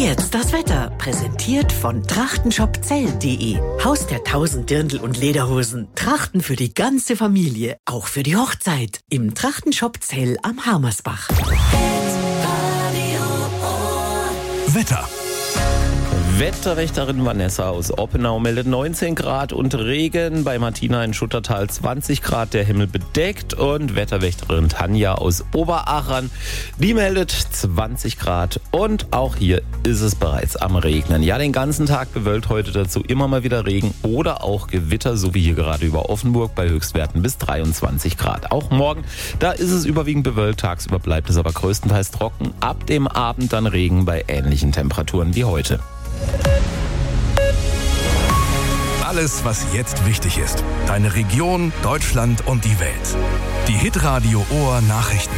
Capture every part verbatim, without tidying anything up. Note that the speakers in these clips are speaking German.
Jetzt das Wetter, präsentiert von trachtenshopzell punkt de. Haus der tausend Dirndl und Lederhosen. Trachten für die ganze Familie, auch für die Hochzeit. Im Trachtenshop Zell am Harmersbach. Wetter. Wetterwächterin Vanessa aus Oppenau meldet neunzehn Grad und Regen. Bei Martina in Schuttertal zwanzig Grad, der Himmel bedeckt. Und Wetterwächterin Tanja aus Oberachern, die meldet zwanzig Grad. Und auch hier ist es bereits am Regnen. Ja, den ganzen Tag bewölkt, heute dazu immer mal wieder Regen oder auch Gewitter, so wie hier gerade über Offenburg bei Höchstwerten bis dreiundzwanzig Grad. Auch morgen, da ist es überwiegend bewölkt, tagsüber bleibt es aber größtenteils trocken. Ab dem Abend dann Regen bei ähnlichen Temperaturen wie heute. Alles, was jetzt wichtig ist. Deine Region, Deutschland und die Welt. Die Hitradio Ohr Nachrichten.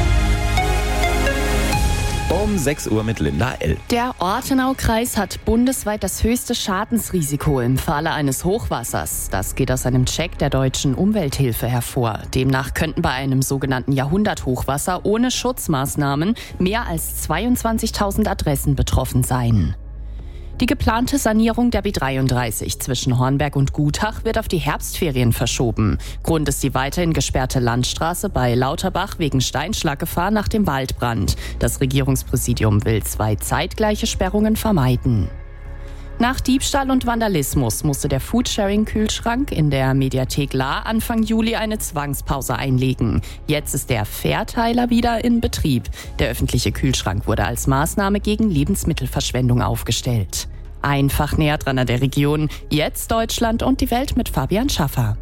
Um sechs Uhr mit Linda L. Der Ortenau-Kreis hat bundesweit das höchste Schadensrisiko im Falle eines Hochwassers. Das geht aus einem Check der deutschen Umwelthilfe hervor. Demnach könnten bei einem sogenannten Jahrhunderthochwasser ohne Schutzmaßnahmen mehr als zweiundzwanzigtausend Adressen betroffen sein. Die geplante Sanierung der B dreiunddreißig zwischen Hornberg und Gutach wird auf die Herbstferien verschoben. Grund ist die weiterhin gesperrte Landstraße bei Lauterbach wegen Steinschlaggefahr nach dem Waldbrand. Das Regierungspräsidium will zwei zeitgleiche Sperrungen vermeiden. Nach Diebstahl und Vandalismus musste der Foodsharing-Kühlschrank in der Mediathek Lahr Anfang Juli eine Zwangspause einlegen. Jetzt ist der Verteiler wieder in Betrieb. Der öffentliche Kühlschrank wurde als Maßnahme gegen Lebensmittelverschwendung aufgestellt. Einfach näher dran an der Region. Jetzt Deutschland und die Welt mit Fabian Schaffer.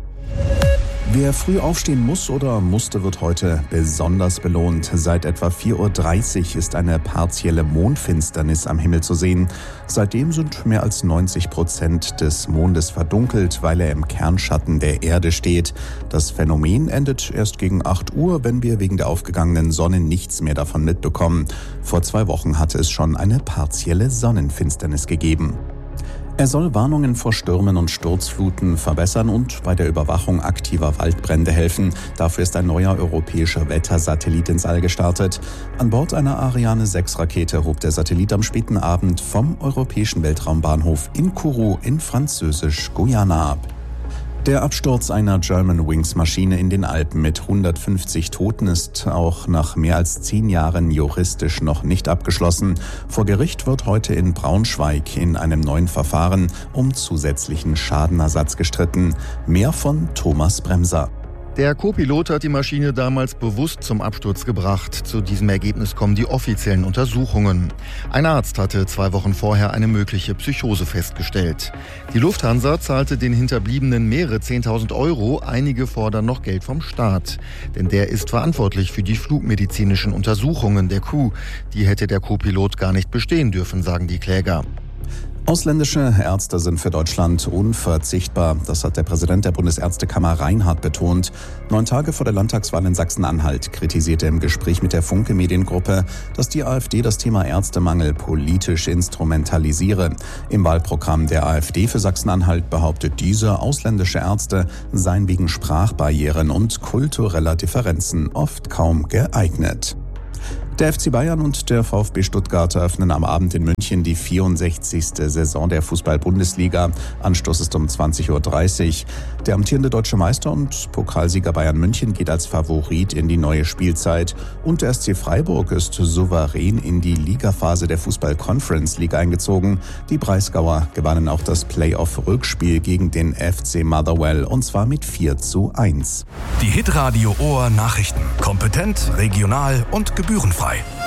Wer früh aufstehen muss oder musste, wird heute besonders belohnt. Seit etwa vier Uhr dreißig ist eine partielle Mondfinsternis am Himmel zu sehen. Seitdem sind mehr als neunzig Prozent des Mondes verdunkelt, weil er im Kernschatten der Erde steht. Das Phänomen endet erst gegen acht Uhr, wenn wir wegen der aufgegangenen Sonne nichts mehr davon mitbekommen. Vor zwei Wochen hatte es schon eine partielle Sonnenfinsternis gegeben. Er soll Warnungen vor Stürmen und Sturzfluten verbessern und bei der Überwachung aktiver Waldbrände helfen. Dafür ist ein neuer europäischer Wettersatellit ins All gestartet. An Bord einer Ariane sechs Rakete hob der Satellit am späten Abend vom europäischen Weltraumbahnhof in Kourou in Französisch-Guyana ab. Der Absturz einer Germanwings-Maschine in den Alpen mit hundertfünfzig Toten ist auch nach mehr als zehn Jahren juristisch noch nicht abgeschlossen. Vor Gericht wird heute in Braunschweig in einem neuen Verfahren um zusätzlichen Schadenersatz gestritten. Mehr von Thomas Bremser. Der Co-Pilot hat die Maschine damals bewusst zum Absturz gebracht. Zu diesem Ergebnis kommen die offiziellen Untersuchungen. Ein Arzt hatte zwei Wochen vorher eine mögliche Psychose festgestellt. Die Lufthansa zahlte den Hinterbliebenen mehrere zehntausend Euro. Einige fordern noch Geld vom Staat. Denn der ist verantwortlich für die flugmedizinischen Untersuchungen der Crew. Die hätte der Co-Pilot gar nicht bestehen dürfen, sagen die Kläger. Ausländische Ärzte sind für Deutschland unverzichtbar. Das hat der Präsident der Bundesärztekammer Reinhardt betont. Neun Tage vor der Landtagswahl in Sachsen-Anhalt kritisierte er im Gespräch mit der Funke Mediengruppe, dass die AfD das Thema Ärztemangel politisch instrumentalisiere. Im Wahlprogramm der AfD für Sachsen-Anhalt behauptet diese, ausländische Ärzte seien wegen Sprachbarrieren und kultureller Differenzen oft kaum geeignet. Der F C Bayern und der VfB Stuttgart eröffnen am Abend in München die vierundsechzigste Saison der Fußball-Bundesliga. Anstoß ist um zwanzig Uhr dreißig. Der amtierende deutsche Meister und Pokalsieger Bayern München geht als Favorit in die neue Spielzeit. Und der S C Freiburg ist souverän in die Ligaphase der Fußball-Conference League eingezogen. Die Breisgauer gewannen auch das Playoff-Rückspiel gegen den F C Motherwell und zwar mit vier zu eins. Die Hitradio Ohr Nachrichten. Kompetent, regional und gebührenfrei.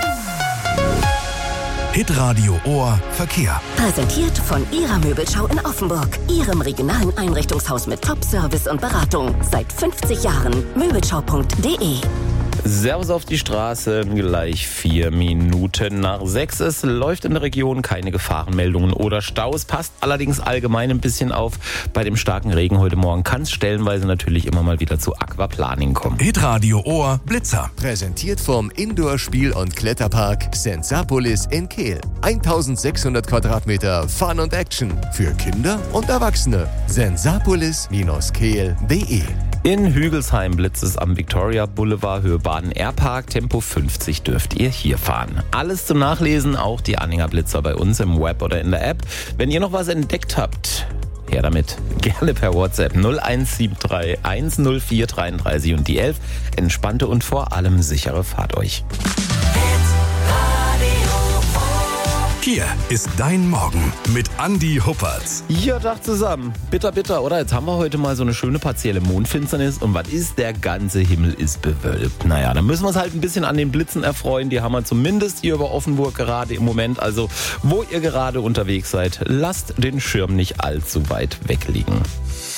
Hitradio Ohr Verkehr. Präsentiert von Ihrer Möbelschau in Offenburg. Ihrem regionalen Einrichtungshaus mit Top-Service und Beratung. Seit fünfzig Jahren. Möbelschau punkt de. Servus auf die Straße, gleich vier Minuten nach sechs. Es läuft in der Region, keine Gefahrenmeldungen oder Staus. Passt allerdings allgemein ein bisschen auf. Bei dem starken Regen heute Morgen kann es stellenweise natürlich immer mal wieder zu Aquaplaning kommen. Hitradio Ohr Blitzer. Präsentiert vom Indoor-Spiel- und Kletterpark Sensapolis in Kehl. eintausendsechshundert Quadratmeter Fun und Action für Kinder und Erwachsene. sensapolis Bindestrich kehl punkt de In Hügelsheim blitzt es am Victoria Boulevard, Höhe Baden-Airpark. Tempo fünfzig dürft ihr hier fahren. Alles zum Nachlesen, auch die Anhänger Blitzer bei uns im Web oder in der App. Wenn ihr noch was entdeckt habt, her damit. Gerne per WhatsApp null eins sieben drei eins null vier dreiunddreißig und die elf. Entspannte und vor allem sichere Fahrt euch. Hier ist dein Morgen mit Andi Huppertz. Ja, Tag zusammen. Bitter, bitter, oder? Jetzt haben wir heute mal so eine schöne partielle Mondfinsternis. Und was ist? Der ganze Himmel ist bewölkt. Naja, dann müssen wir uns halt ein bisschen an den Blitzen erfreuen. Die haben wir zumindest hier über Offenburg gerade im Moment. Also, wo ihr gerade unterwegs seid, lasst den Schirm nicht allzu weit weg liegen.